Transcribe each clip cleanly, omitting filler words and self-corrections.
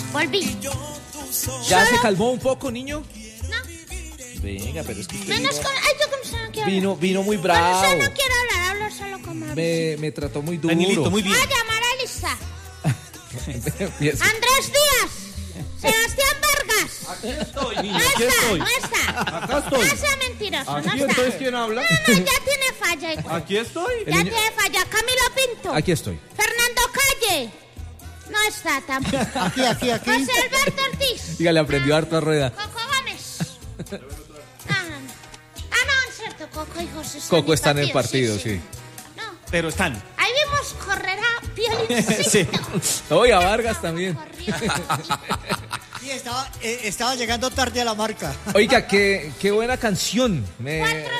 Volví. ¿Ya se calmó un poco, niño? No. Venga, pero es que usted Menos con... Ay, yo con usted no quiero hablar. vino muy Con bravo. usted no quiero hablar solo con Mauricio. Me trató muy duro. Danielito, muy bien. Voy a llamar a Lisa. Empieza. Andrés Díaz. Sebastián Vargas. Aquí estoy, niño, No aquí está, estoy. no está. Acá estoy. No sea mentiroso, Aquí no está. entonces, ¿quién habla? No, ya tiene falla. Aquí estoy. Ya tiene falla. Camilo Pinto. Aquí estoy. Fernando Calle. No está tampoco. Aquí. José Alberto Ortiz. Dígale, aprendió harta rueda. Coco Gómez. No, es cierto, Coco y José Coco están en el partido, sí. No, Pero están. ahí vimos correr a Piolincito. Oye, a Vargas también. Sí, estaba llegando tarde a la marca. Oiga, qué buena canción. 490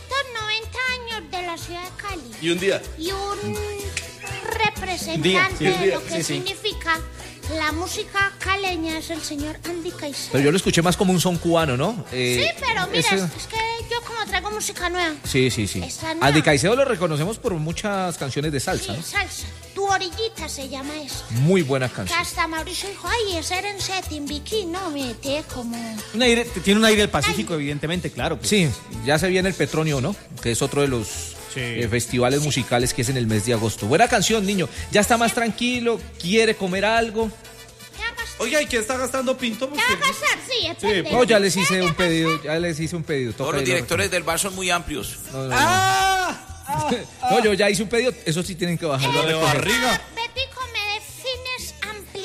años de la ciudad de Cali. Y un día. Y un representante Día, sí, de lo que sí. significa la música caleña es el señor Andy Caicedo. Pero yo lo escuché más como un son cubano, ¿no? Sí, pero mira, ese- es que yo como traigo música nueva. Sí. Esa nueva. Andy Caicedo lo reconocemos por muchas canciones de salsa, Sí, ¿no? salsa. Tu orillita se llama eso. Muy buena Que canción. hasta Mauricio dijo, ay, ese era en setting bikini. No, mete como... Tiene un aire del Pacífico, evidentemente, claro. Pues. Sí, ya se viene el Petronio, ¿no? Que es otro de los festivales musicales que es en el mes de agosto. Buena canción, niño. Ya está más tranquilo, quiere comer algo. ¿Qué va a pasar? Oiga, ¿y qué está gastando Pinto? ¿Qué va a pasar? Sí, es pendejo. No, ya les hice ¿Qué va un a pasar? pedido, Toca Todos los irlo a directores del bar son muy amplios. recoger. No, yo ya hice un pedido, eso sí tienen que bajarlo a de recoger. barriga. Betico, ¿me defines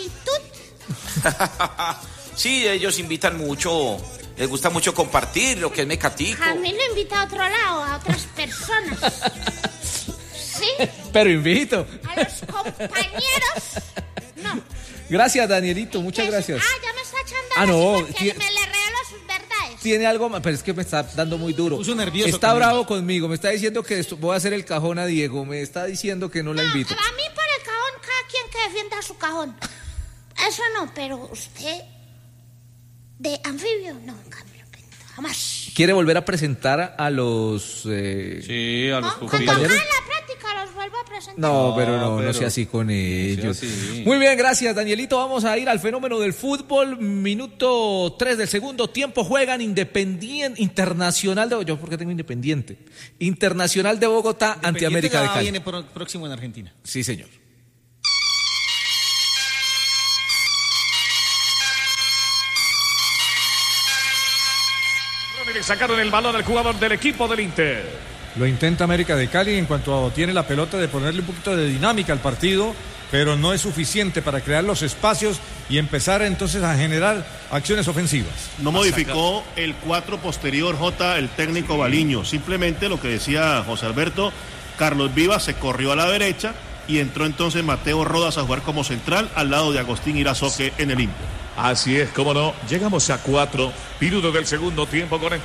amplitud? Sí, ellos invitan mucho. Les gusta mucho compartir lo que es Mecatico. A mí lo invita a otro lado, a otras personas. ¿Sí? Pero invito. A los compañeros. No. Gracias, Danielito, muchas gracias. Ya me está echando Ah, no, porque me le regalo sus verdades. Tiene algo más, pero es que me está dando muy duro. Puso nervioso Está conmigo. bravo conmigo, me está diciendo que voy a hacer el cajón a Diego, me está diciendo que no la invito. A mí por el cajón, cada quien que defienda su cajón. Eso no, pero usted de anfibio, no, en cambio, jamás. ¿Quiere volver a presentar a los... Sí, a los Cuando compañeros. haga la práctica los vuelvo a presentar. No, pero no pero- sea así con ellos. así. Muy bien, gracias, Danielito. Vamos a ir al fenómeno del fútbol. Minuto 3 del segundo tiempo. Juegan Internacional de... ¿Yo por qué tengo Independiente? Internacional de Bogotá ante América de Ya Cali. viene próximo en Argentina. Sí, señor. Le sacaron el balón al jugador del equipo del Inter. Lo intenta América de Cali en cuanto tiene la pelota de ponerle un poquito de dinámica al partido, pero no es suficiente para crear los espacios y empezar entonces a generar acciones ofensivas. No modificó el 4 posterior, el técnico Baliño. Simplemente lo que decía José Alberto, Carlos Vivas se corrió a la derecha y entró entonces Mateo Rodas a jugar como central al lado de Agustín Irazoque en el Inter. Así es, cómo no. Llegamos a 4 minutos del segundo tiempo con